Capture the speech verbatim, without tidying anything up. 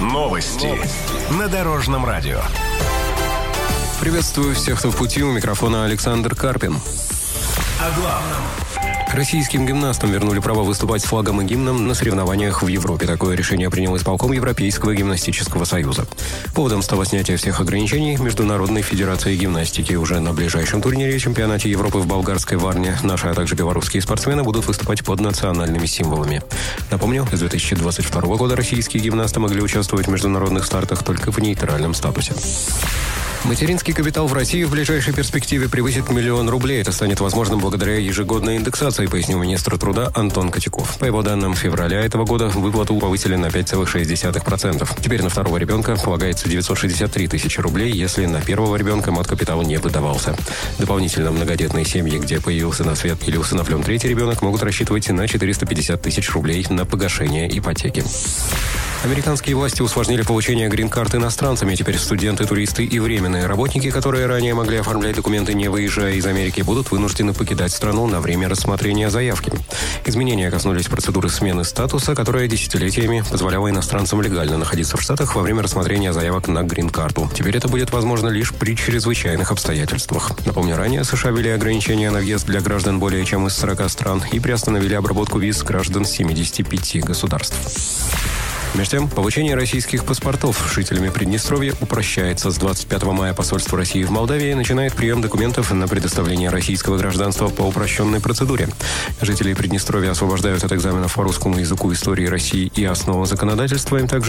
Новости на Дорожном радио. Приветствую всех, кто в пути. У микрофона Александр Карпин. О главном. Российским гимнастам вернули право выступать с флагом и гимном на соревнованиях в Европе. Такое решение принял исполком Европейского гимнастического союза. Поводом стало снятие всех ограничений Международной федерации гимнастики. Уже на ближайшем турнире чемпионате Европы в Болгарской Варне наши, а также белорусские спортсмены будут выступать под национальными символами. Напомню, с две тысячи двадцать второго года российские гимнасты могли участвовать в международных стартах только в нейтральном статусе. Материнский капитал в России в ближайшей перспективе превысит миллион рублей. Это станет возможным благодаря ежегодной индексации, пояснил министр труда Антон Котяков. По его данным, в феврале этого года выплату повысили на пять целых шесть десятых процента. Теперь на второго ребенка полагается девятьсот шестьдесят три тысячи рублей, если на первого ребенка мат-капитал не выдавался. Дополнительно многодетные семьи, где появился на свет или усыновлен третий ребенок, могут рассчитывать на четыреста пятьдесят тысяч рублей на погашение ипотеки. Американские власти усложнили получение грин-карт иностранцами. Теперь студенты, туристы и временные работники, которые ранее могли оформлять документы, не выезжая из Америки, будут вынуждены покидать страну на время рассмотрения заявки. Изменения коснулись процедуры смены статуса, которая десятилетиями позволяла иностранцам легально находиться в Штатах во время рассмотрения заявок на грин-карту. Теперь это будет возможно лишь при чрезвычайных обстоятельствах. Напомню, ранее США ввели ограничения на въезд для граждан более чем из сорока стран и приостановили обработку виз граждан семидесяти пяти государств. Между тем, получение российских паспортов жителями Приднестровья упрощается. С двадцать пятого мая посольство России в Молдавии начинает прием документов на предоставление российского гражданства по упрощенной процедуре. Жителей Приднестровья освобождают от экзаменов по русскому языку, истории России и основам законодательства. Им также